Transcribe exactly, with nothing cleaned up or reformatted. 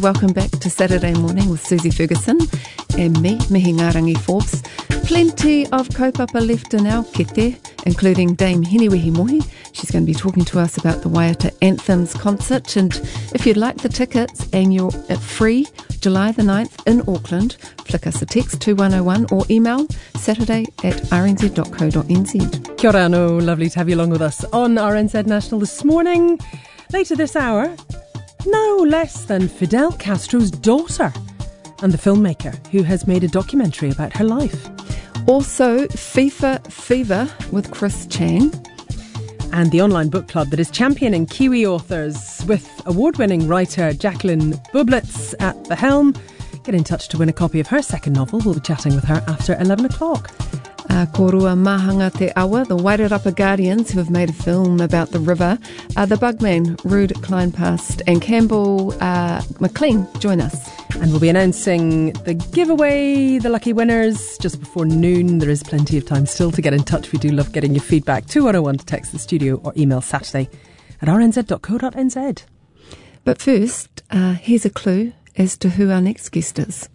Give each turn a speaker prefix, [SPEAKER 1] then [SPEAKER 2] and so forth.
[SPEAKER 1] welcome back to Saturday Morning with Susie Ferguson and me, Mihi Ngarangi Forbes. Plenty of kaupapa left in our kete, including Dame Hiniwehi Mohi. She's going to be talking to us about the Waiata Anthems concert, and if you'd like the tickets and you're free July the ninth in Auckland, flick us a text two one oh one or email saturday at r n z dot co dot n z.
[SPEAKER 2] Kia ora anō, lovely to have you along with us on R N Z National this morning. Later this hour, no less than Fidel Castro's daughter and the filmmaker who has made a documentary about her life.
[SPEAKER 1] Also, FIFA Fever with Chris Chang.
[SPEAKER 2] And the online book club that is championing Kiwi authors with award-winning writer Jacqueline Bublitz at the helm. Get in touch to win a copy of her second novel. We'll be chatting with her after eleven o'clock.
[SPEAKER 1] Uh, Korua Mahanga Te Awa, the Wairarapa Guardians, who have made a film about the river. Uh, the Bugman, Rude Kleinpast and Campbell uh, McLean join us.
[SPEAKER 2] And we'll be announcing the giveaway, the lucky winners, just before noon. There is plenty of time still to get in touch. We do love getting your feedback. two one oh one to text the studio or email Saturday at r n z dot co dot n z.
[SPEAKER 1] But first, uh, here's a clue as to who our next guest is.